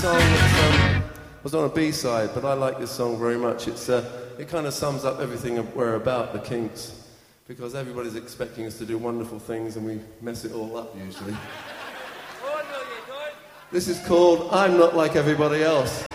song that was on a B-side, but I like this song very much. It kind of sums up everything we're about, the Kinks, because everybody's expecting us to do wonderful things and we mess it all up usually. This is called I'm Not Like Everybody Else.